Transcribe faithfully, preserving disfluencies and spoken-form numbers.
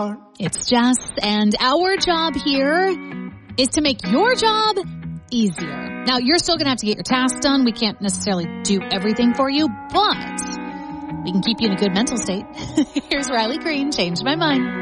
It's Jess, and our job here is to make your job easier. Now, you're still going to have to get your tasks done. We can't necessarily do everything for you, but we can keep you in a good mental state. Here's Riley Green, Changed My Mind.